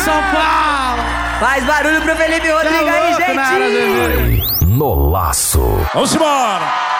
São Paulo! Faz barulho pro Felipe Rodrigues aí, gente! No laço. Vamos embora!